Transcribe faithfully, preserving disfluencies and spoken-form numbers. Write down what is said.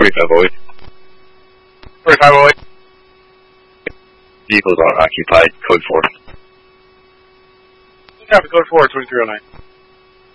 forty-five oh eight. forty-five oh eight. Vehicles are occupied, code four. Copy, code four, twenty-three oh nine.